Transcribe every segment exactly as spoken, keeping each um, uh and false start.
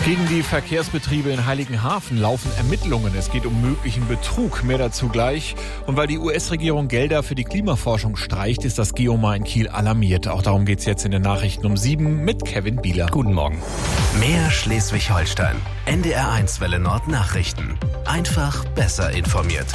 Gegen die Verkehrsbetriebe in Heiligenhafen laufen Ermittlungen. Es geht um möglichen Betrug. Mehr dazu gleich. Und weil die U S-Regierung Gelder für die Klimaforschung streicht, ist das Geomar in Kiel alarmiert. Auch darum geht es jetzt in den Nachrichten um sieben mit Kevin Bieler. Guten Morgen. Mehr Schleswig-Holstein. N D R eins Welle Nord Nachrichten. Einfach besser informiert.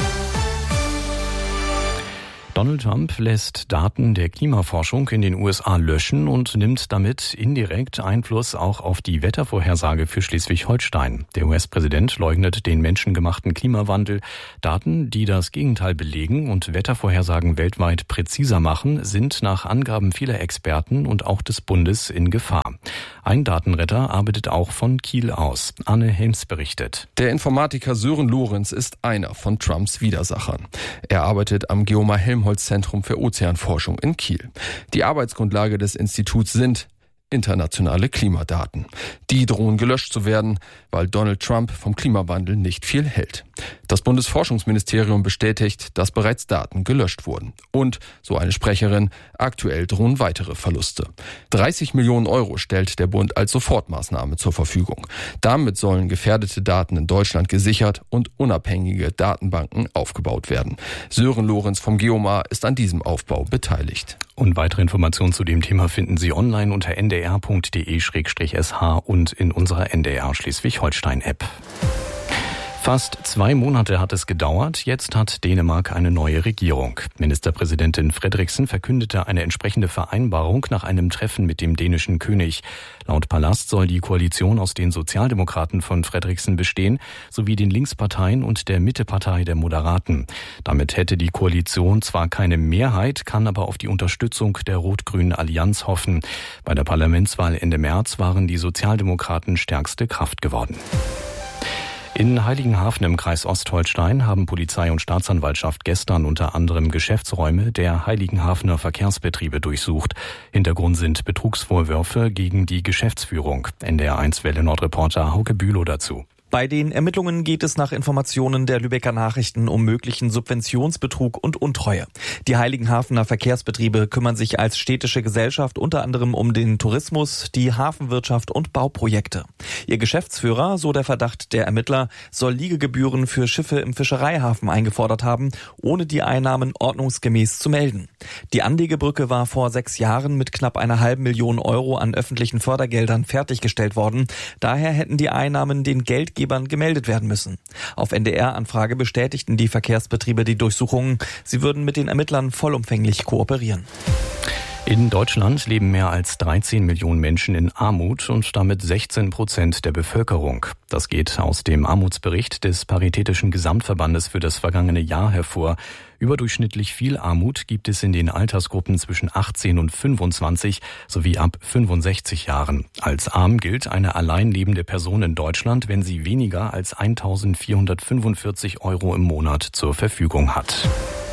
Donald Trump lässt Daten der Klimaforschung in den U S A löschen und nimmt damit indirekt Einfluss auch auf die Wettervorhersage für Schleswig-Holstein. Der U S-Präsident leugnet den menschengemachten Klimawandel. Daten, die das Gegenteil belegen und Wettervorhersagen weltweit präziser machen, sind nach Angaben vieler Experten und auch des Bundes in Gefahr. Ein Datenretter arbeitet auch von Kiel aus. Anne Helms berichtet. Der Informatiker Sören Lorenz ist einer von Trumps Widersachern. Er arbeitet am Geomar-Helmholtz-Zentrum für Ozeanforschung in Kiel. Die Arbeitsgrundlage des Instituts sind internationale Klimadaten. Die drohen gelöscht zu werden, weil Donald Trump vom Klimawandel nicht viel hält. Das Bundesforschungsministerium bestätigt, dass bereits Daten gelöscht wurden. Und, so eine Sprecherin, aktuell drohen weitere Verluste. dreißig Millionen Euro stellt der Bund als Sofortmaßnahme zur Verfügung. Damit sollen gefährdete Daten in Deutschland gesichert und unabhängige Datenbanken aufgebaut werden. Sören Lorenz vom Geomar ist an diesem Aufbau beteiligt. Und weitere Informationen zu dem Thema finden Sie online unter n d r punkt d e slash s h und in unserer N D R Schleswig-Holstein-App. Fast zwei Monate hat es gedauert. Jetzt hat Dänemark eine neue Regierung. Ministerpräsidentin Frederiksen verkündete eine entsprechende Vereinbarung nach einem Treffen mit dem dänischen König. Laut Palast soll die Koalition aus den Sozialdemokraten von Frederiksen bestehen, sowie den Linksparteien und der Mittepartei der Moderaten. Damit hätte die Koalition zwar keine Mehrheit, kann aber auf die Unterstützung der rot-grünen Allianz hoffen. Bei der Parlamentswahl Ende März waren die Sozialdemokraten stärkste Kraft geworden. In Heiligenhafen im Kreis Ostholstein haben Polizei und Staatsanwaltschaft gestern unter anderem Geschäftsräume der Heiligenhafener Verkehrsbetriebe durchsucht. Hintergrund sind Betrugsvorwürfe gegen die Geschäftsführung. N D R eins Welle Nord-Reporter Hauke Bülow dazu. Bei den Ermittlungen geht es nach Informationen der Lübecker Nachrichten um möglichen Subventionsbetrug und Untreue. Die Heiligenhafener Verkehrsbetriebe kümmern sich als städtische Gesellschaft unter anderem um den Tourismus, die Hafenwirtschaft und Bauprojekte. Ihr Geschäftsführer, so der Verdacht der Ermittler, soll Liegegebühren für Schiffe im Fischereihafen eingefordert haben, ohne die Einnahmen ordnungsgemäß zu melden. Die Anlegebrücke war vor sechs Jahren mit knapp einer halben Million Euro an öffentlichen Fördergeldern fertiggestellt worden. Daher hätten die Einnahmen den Geldgebern gemeldet werden müssen. Auf N D R-Anfrage bestätigten die Verkehrsbetriebe die Durchsuchungen. Sie würden mit den Ermittlern vollumfänglich kooperieren. In Deutschland leben mehr als dreizehn Millionen Menschen in Armut und damit sechzehn Prozent der Bevölkerung. Das geht aus dem Armutsbericht des Paritätischen Gesamtverbandes für das vergangene Jahr hervor. Überdurchschnittlich viel Armut gibt es in den Altersgruppen zwischen achtzehn und fünfundzwanzig sowie ab fünfundsechzig Jahren. Als arm gilt eine allein lebende Person in Deutschland, wenn sie weniger als eintausendvierhundertfünfundvierzig Euro im Monat zur Verfügung hat.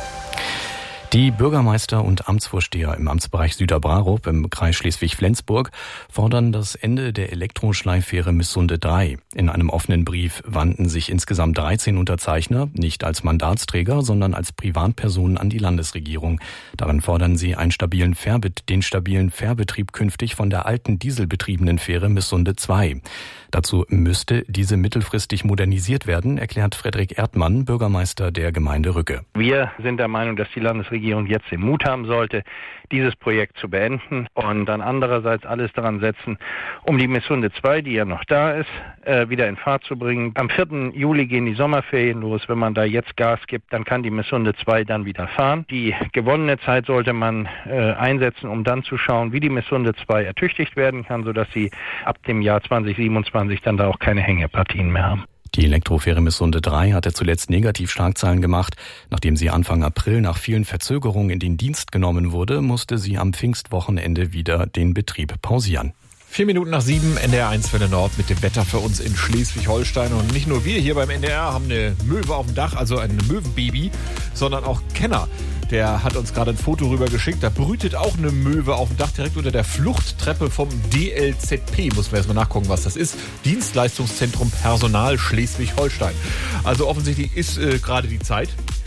Die Bürgermeister und Amtsvorsteher im Amtsbereich Süderbrarup im Kreis Schleswig-Flensburg fordern das Ende der Elektroschleiffähre Missunde drei. In einem offenen Brief wandten sich insgesamt dreizehn Unterzeichner, nicht als Mandatsträger, sondern als Privatpersonen an die Landesregierung. Darin fordern sie einen stabilen Fährbet- den stabilen Fährbetrieb künftig von der alten dieselbetriebenen Fähre Missunde zwei. Dazu müsste diese mittelfristig modernisiert werden, erklärt Frederik Erdmann, Bürgermeister der Gemeinde Rügge. Wir sind der Meinung, dass die Landesregierung jetzt den Mut haben sollte, dieses Projekt zu beenden und dann andererseits alles daran setzen, um die Missunde zwei, die ja noch da ist, wieder in Fahrt zu bringen. Am vierten Juli gehen die Sommerferien los. Wenn man da jetzt Gas gibt, dann kann die Missunde zwei dann wieder fahren. Die gewonnene Zeit sollte man äh, einsetzen, um dann zu schauen, wie die Missunde zwei ertüchtigt werden kann, sodass sie ab dem Jahr zweitausendsiebenundzwanzig dann da auch keine Hängepartien mehr haben. Die Elektrofähre Missunde drei hatte zuletzt Negativschlagzeilen gemacht. Nachdem sie Anfang April nach vielen Verzögerungen in den Dienst genommen wurde, musste sie am Pfingstwochenende wieder den Betrieb pausieren. Vier Minuten nach sieben, N D R eins Welle Nord mit dem Wetter für uns in Schleswig-Holstein. Und nicht nur wir hier beim N D R haben eine Möwe auf dem Dach, also ein Möwenbaby, sondern auch Kenner. Der hat uns gerade ein Foto rüber geschickt. Da brütet auch eine Möwe auf dem Dach direkt unter der Fluchttreppe vom D L Z P. Muss man erstmal nachgucken, was das ist. Dienstleistungszentrum Personal Schleswig-Holstein. Also offensichtlich ist äh, gerade die Zeit.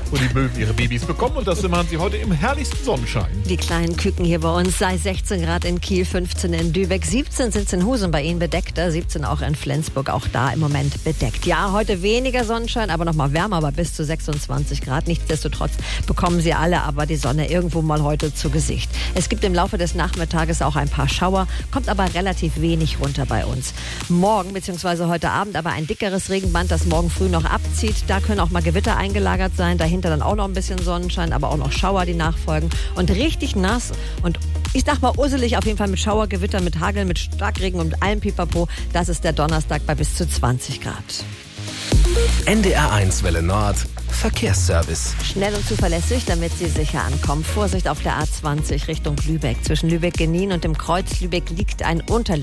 wo die Möwen ihre Babys bekommen. Und das machen sie heute im herrlichsten Sonnenschein. Die kleinen Küken hier bei uns, sei sechzehn Grad in Kiel, fünfzehn in Lübeck, siebzehn sind es in Husum bei Ihnen bedeckt, siebzehn auch in Flensburg, auch da im Moment bedeckt. Ja, heute weniger Sonnenschein, aber noch mal wärmer, aber bis zu sechsundzwanzig Grad. Nichtsdestotrotz bekommen Sie alle aber die Sonne irgendwo mal heute zu Gesicht. Es gibt im Laufe des Nachmittages auch ein paar Schauer, kommt aber relativ wenig runter bei uns. Morgen bzw. heute Abend aber ein dickeres Regenband, das morgen früh noch abzieht. Da können auch mal Gewitter eingelagert sein, dahinter dann auch noch ein bisschen Sonnenschein, aber auch noch Schauer, die nachfolgen. Und richtig nass und ich sag mal urselig auf jeden Fall mit Schauer, Gewitter, mit Hagel, mit Starkregen und allem Pipapo. Das ist der Donnerstag bei bis zu zwanzig Grad. N D R eins Welle Nord Verkehrsservice. Schnell und zuverlässig, damit Sie sicher ankommen. Vorsicht auf der A zwanzig Richtung Lübeck. Zwischen Lübeck-Genin und dem Kreuz Lübeck liegt ein Unterlegungsstau.